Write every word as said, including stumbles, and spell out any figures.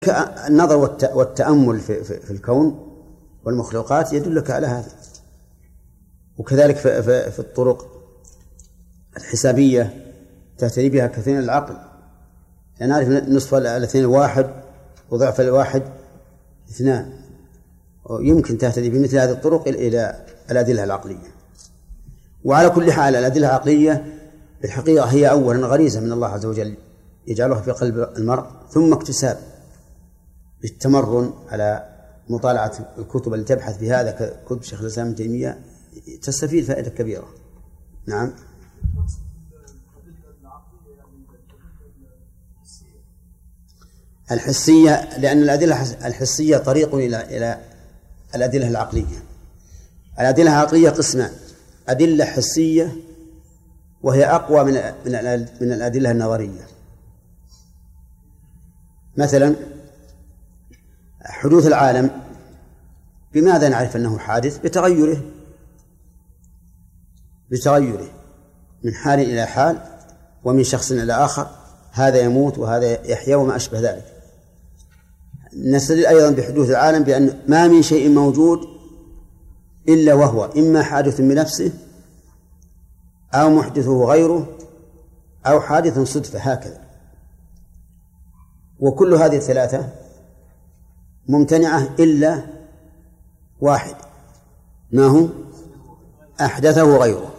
النظر والتأمل في الكون والمخلوقات يدلك على هذا. وكذلك في الطرق الحسابية تهتدي بها كثير من العقل، نعرف نصف الاثنين واحد وضعف الواحد اثنان، ويمكن تهتدي بمثل هذه الطرق إلى الأدلة العقلية. وعلى كل حال الأدلة العقلية بالحقيقة هي أولا غريزة من الله عز وجل يجعلها في قلب المرء، ثم اكتساب بالتمرن على مطالعة الكتب التي تبحث في هذا كتب شيخ الإسلام ابن تيمية تستفيد فائدة كبيرة. نعم. الحسية، لأن الأدلة الحسية طريق إلى إلى الأدلة العقلية. الأدلة العقلية قسمان: أدلة حسية وهي أقوى من من الأدلة النظرية. مثلا حدوث العالم، بماذا نعرف أنه حادث؟ بتغيره بتغيره من حال إلى حال ومن شخص إلى آخر، هذا يموت وهذا يحيا وما أشبه ذلك. نستدل أيضا بحدوث العالم بأن ما من شيء موجود إلا وهو إما حادث بنفسه أو محدثه غيره أو حادث صدفة، هكذا. وكل هذه الثلاثة ممتنعة إلا واحد، ما هو؟ أحدثه غيره.